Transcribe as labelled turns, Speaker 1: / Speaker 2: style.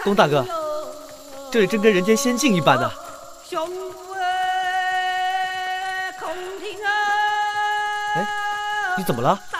Speaker 1: 龚大哥，这里真跟人间仙境一般啊！哎，你怎么了？